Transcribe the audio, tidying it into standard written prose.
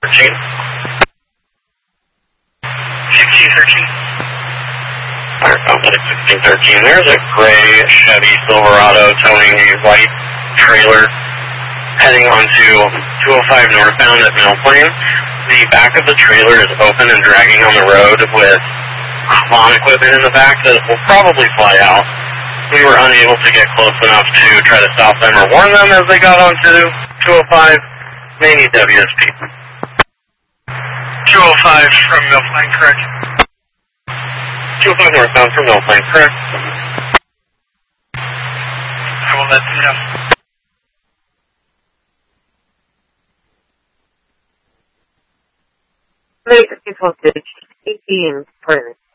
Fire Complex 1613. There's a gray Chevy Silverado towing a white trailer heading onto 205 northbound at Mill Plain. The back of the trailer is open and dragging on the road with lawn equipment in the back that will probably fly out. We were unable to get close enough to try to stop them or warn them as they got onto 205. They need WSP. 205 from Mill Plain, correct? 205 northbound from Mill Plain, correct? I will let them know. Please voltage 18 per